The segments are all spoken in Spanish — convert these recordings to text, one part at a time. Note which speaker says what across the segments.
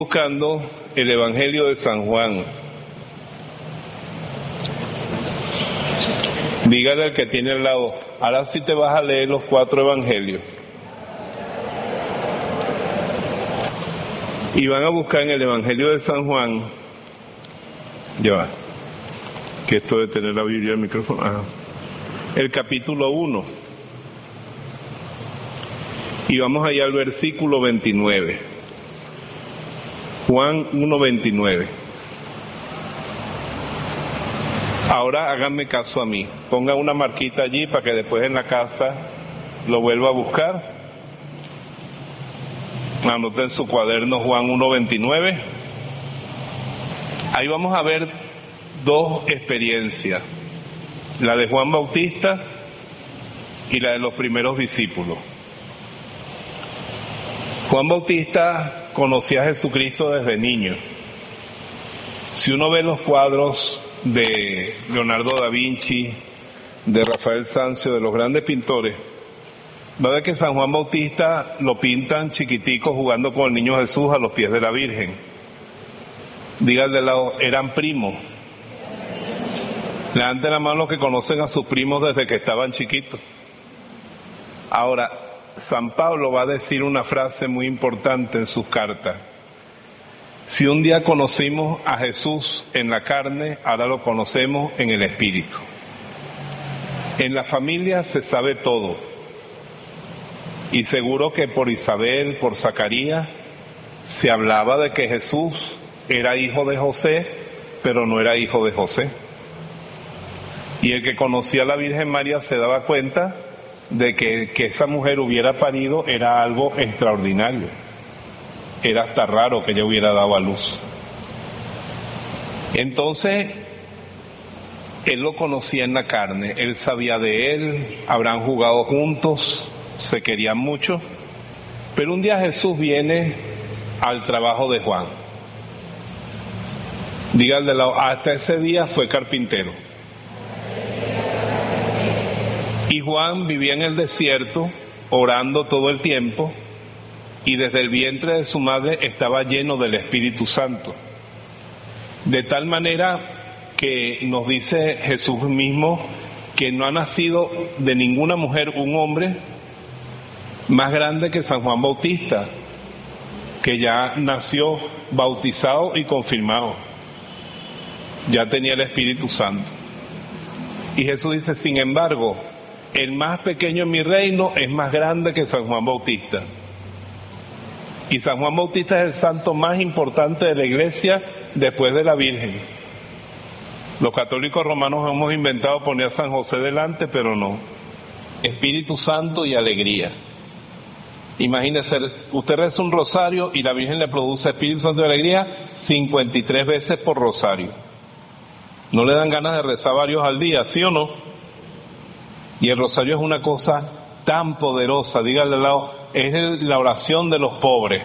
Speaker 1: Buscando el Evangelio de San Juan. Dígale al que tiene al lado, ahora sí te vas a leer los 4 evangelios. Y van a buscar en el Evangelio de San Juan, ya va, que esto de tener la Biblia, el micrófono, el capítulo 1. Y vamos allá al versículo 29. Juan 1:29. Ahora háganme caso a mí. Pongan una marquita allí para que después en la casa lo vuelva a buscar. Anoten su cuaderno Juan 1:29. Ahí vamos a ver 2 experiencias. La de Juan Bautista y la de los primeros discípulos. Juan Bautista conocía a Jesucristo desde niño. Si uno ve los cuadros de Leonardo da Vinci, de Rafael Sanzio, de los grandes pintores, va a ver que San Juan Bautista lo pintan chiquitico jugando con el niño Jesús a los pies de la Virgen. Díganle al lado, eran primos. Levanten la mano los que conocen a sus primos desde que estaban chiquitos. Ahora, San Pablo va a decir una frase muy importante en sus cartas. Si un día conocimos a Jesús en la carne, ahora lo conocemos en el Espíritu. En la familia se sabe todo. Y seguro que por Isabel, por Zacarías, se hablaba de que Jesús era hijo de José, pero no era hijo de José. Y el que conocía a la Virgen María se daba cuenta de que esa mujer hubiera parido era algo extraordinario. Era hasta raro que ella hubiera dado a luz. Entonces, él lo conocía en la carne, él sabía de él, habrán jugado juntos, se querían mucho, pero un día Jesús viene al trabajo de Juan. Díganle, hasta ese día fue carpintero. Y Juan vivía en el desierto, orando todo el tiempo, y desde el vientre de su madre estaba lleno del Espíritu Santo. De tal manera que nos dice Jesús mismo que no ha nacido de ninguna mujer un hombre más grande que San Juan Bautista, que ya nació bautizado y confirmado. Ya tenía el Espíritu Santo. Y Jesús dice, sin embargo, el más pequeño en mi reino es más grande que San Juan Bautista. Y San Juan Bautista es el santo más importante de la iglesia después de la Virgen. Los católicos romanos hemos inventado poner a San José delante, pero no. Espíritu Santo y alegría. Imagínese, usted reza un rosario y la Virgen le produce Espíritu Santo y alegría 53 veces por rosario. ¿No le dan ganas de rezar varios al día, sí o no? Y el rosario es una cosa tan poderosa, dígale al lado, es la oración de los pobres.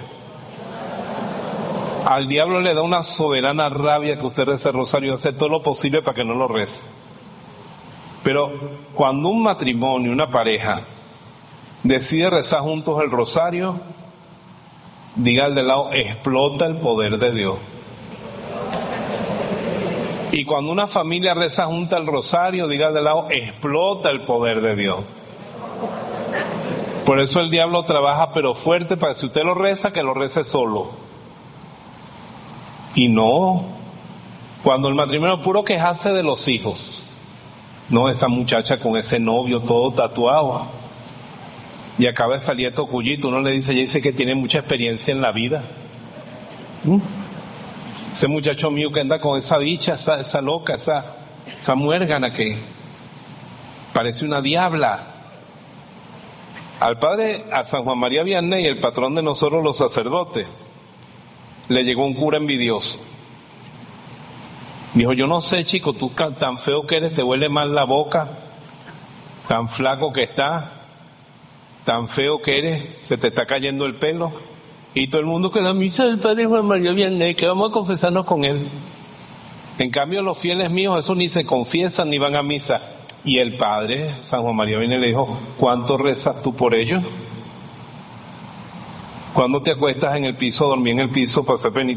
Speaker 1: Al diablo le da una soberana rabia que usted rece el rosario y hace todo lo posible para que no lo rece. Pero cuando un matrimonio, una pareja, decide rezar juntos el rosario, dígale al lado, explota el poder de Dios. Y cuando una familia reza junta el rosario, diga de lado, explota el poder de Dios. Por eso el diablo trabaja pero fuerte para que si usted lo reza, que lo rece solo. Y no, cuando el matrimonio puro quejarse de los hijos. No, esa muchacha con ese novio todo tatuado. Y acaba de salir estos cullitos, uno le dice, ella dice que tiene mucha experiencia en la vida. Ese muchacho mío que anda con esa bicha, esa loca, esa muérgana que parece una diabla. Al padre, a San Juan María Vianney, el patrón de nosotros los sacerdotes, le llegó un cura envidioso. Dijo, yo no sé, chico, tú tan feo que eres, te huele mal la boca, tan flaco que estás, tan feo que eres, se te está cayendo el pelo. Y todo el mundo que la misa del padre Juan María Vianney, que vamos a confesarnos con él. En cambio los fieles míos, esos ni se confiesan ni van a misa. Y el padre, San Juan María Vianney, le dijo, ¿cuánto rezas tú por ellos? Cuando te acuestas en el piso, dormí en el piso para hacer penitencia.